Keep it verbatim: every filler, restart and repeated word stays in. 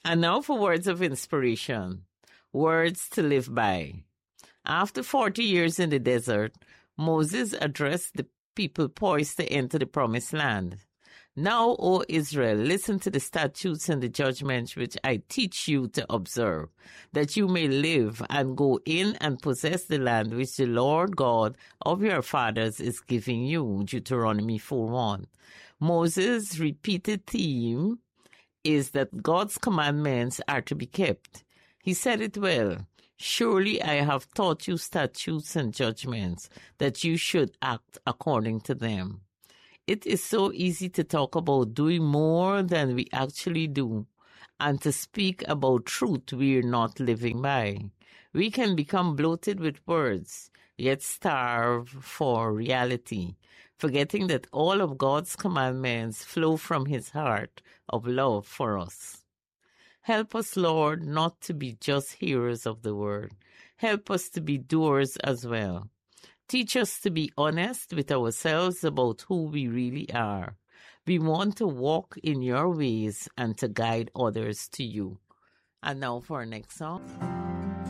And now for words of inspiration, words to live by. After forty years in the desert, Moses addressed the people poised to enter the promised land. Now, O Israel, listen to the statutes and the judgments which I teach you to observe, that you may live and go in and possess the land which the Lord God of your fathers is giving you. Deuteronomy four one. Moses' repeated theme is that God's commandments are to be kept. He said it well. Surely I have taught you statutes and judgments, that you should act according to them. It is so easy to talk about doing more than we actually do, and to speak about truth we are not living by. We can become bloated with words, yet starve for reality, forgetting that all of God's commandments flow from his heart of love for us. Help us, Lord, not to be just hearers of the word. Help us to be doers as well. Teach us to be honest with ourselves about who we really are. We want to walk in your ways and to guide others to you. And now for our next song.